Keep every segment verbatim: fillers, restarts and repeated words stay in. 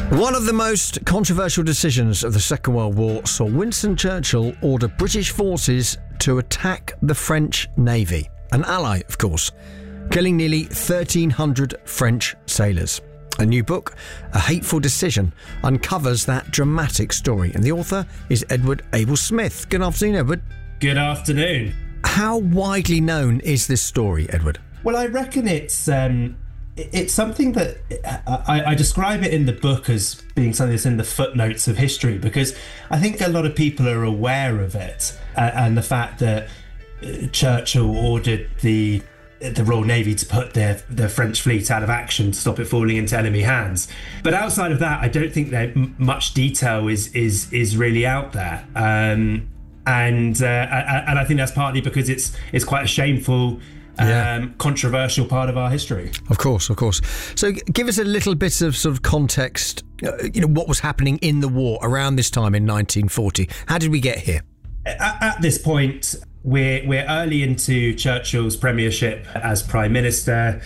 One of the most controversial decisions of the Second World War saw Winston Churchill order British forces to attack the French Navy, an ally, of course, killing nearly thirteen hundred French sailors. A new book, A Hateful Decision, uncovers that dramatic story, and the author is Edward Abel Smith. Good afternoon, Edward. Good afternoon. How widely known is this story, Edward? Well, I reckon it's um, it's something that I, I describe it in the book as being something that's in the footnotes of history, because I think a lot of people are aware of it, uh, and the fact that Churchill ordered the the Royal Navy to put their the French fleet out of action to stop it falling into enemy hands. But outside of that, I don't think that much detail is is is really out there. Um, and uh, and I think that's partly because it's it's quite a shameful, Yeah. Um, controversial part of our history. Of course, of course. So give us a little bit of sort of context, uh, you know, what was happening in the war around this time in nineteen forty. How did we get here? At, at this point, we're, we're early into Churchill's premiership as Prime Minister.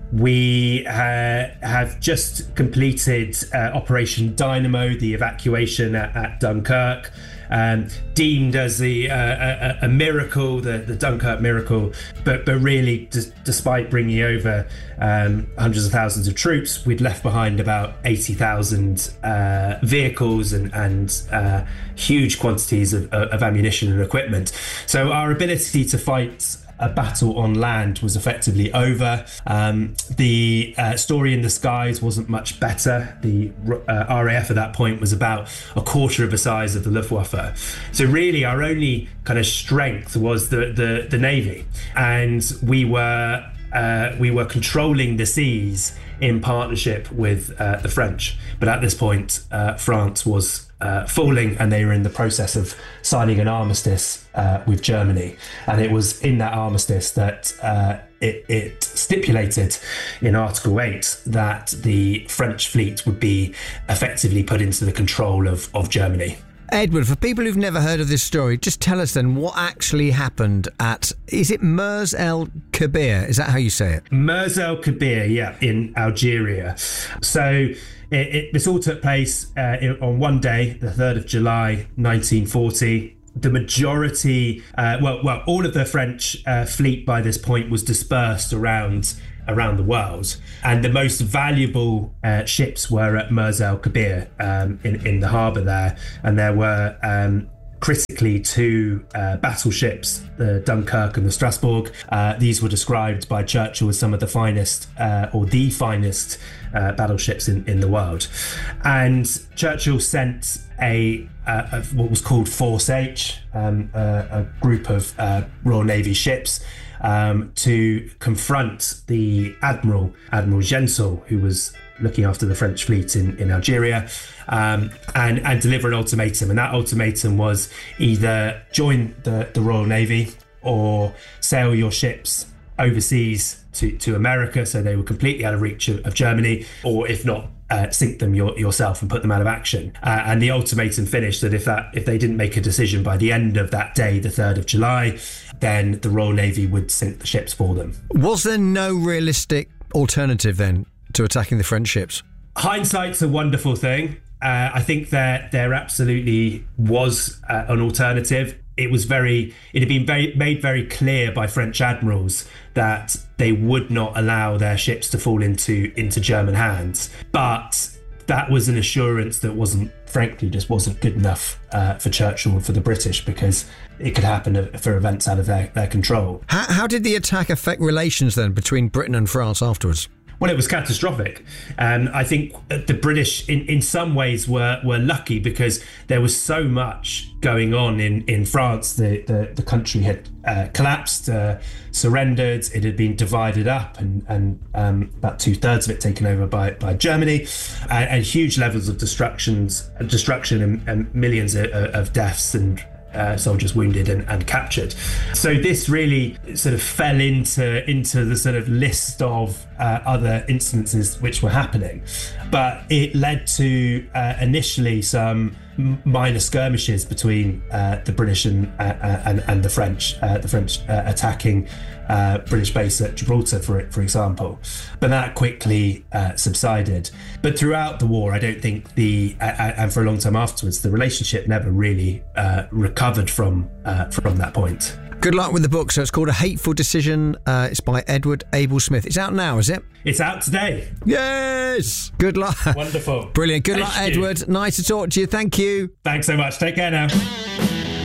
We uh, have just completed uh, Operation Dynamo, the evacuation at, at Dunkirk, um, deemed as the, uh, a, a miracle, the, the Dunkirk miracle. But but really, d- despite bringing over um, hundreds of thousands of troops, we'd left behind about eighty thousand uh, vehicles and, and uh, huge quantities of, of ammunition and equipment. So our ability to fight a battle on land was effectively over. Um, the uh, story in the skies wasn't much better. The uh, R A F at that point was about a quarter of the size of the Luftwaffe. So really our only kind of strength was the the, the Navy, and we were uh, we were controlling the seas in partnership with uh, the French. But at this point, uh, France was uh, falling, and they were in the process of signing an armistice uh, with Germany. And it was in that armistice that uh, it, it stipulated in Article eight that the French fleet would be effectively put into the control of, of Germany. Edward, for people who've never heard of this story, just tell us then what actually happened at, is it Mers el Kabir? Is that how you say it? Mers el Kabir, yeah, in Algeria. So it, it, this all took place uh, in, on one day, the third of July, nineteen forty. The majority, uh, well, well, all of the French uh, fleet by this point was dispersed around around the world, and the most valuable uh, ships were at Mers el Kabir um, in in the harbour there, and there were um, critically two uh, battleships, the Dunkirk and the Strasbourg. Uh, these were described by Churchill as some of the finest, uh, or the finest, uh, battleships in, in the world. And Churchill sent a, uh, a what was called Force H, um, a, a group of uh, Royal Navy ships, um, to confront the Admiral, Admiral Genzel, who was looking after the French fleet in, in Algeria, um, and, and deliver an ultimatum. And that ultimatum was either join the, the Royal Navy or sail your ships overseas to, to America, so they were completely out of reach of, of Germany, or if not, uh, sink them your, yourself and put them out of action. Uh, and the ultimatum finished that if that if they didn't make a decision by the end of that day, the third of July, then the Royal Navy would sink the ships for them. Was there no realistic alternative then to attacking the French ships? Hindsight's a wonderful thing. Uh, I think that there absolutely was uh, an alternative. It was very, it had been very, made very clear by French admirals that they would not allow their ships to fall into, into German hands. But that was an assurance that wasn't, frankly, just wasn't good enough uh, for Churchill and for the British, because it could happen for events out of their, their control. How, how did the attack affect relations then between Britain and France afterwards? Well, it was catastrophic. And I think the British, in, in some ways, were were lucky, because there was so much going on in, in France. The, the, the country had uh, collapsed, uh, surrendered. It had been divided up, and, and um, about two thirds of it taken over by, by Germany, and, and huge levels of destructions, destruction and, and millions of, of deaths and Uh, soldiers wounded and, and captured. So this really sort of fell into into the sort of list of uh, other instances which were happening, but it led to uh, initially some minor skirmishes between uh, the British and, uh, and and the French, uh, the French uh, attacking uh, British base at Gibraltar, for for example. But that quickly uh, subsided. But throughout the war, I don't think the uh, and for a long time afterwards, the relationship never really uh, recovered from uh, from that point. Good luck with the book. So it's called A Hateful Decision. Uh, it's by Edward Abel Smith. It's out now, is it? It's out today. Yes. Good luck. Wonderful. Brilliant. Good Thank luck, you. Edward. Nice to talk to you. Thank you. Thanks so much. Take care now.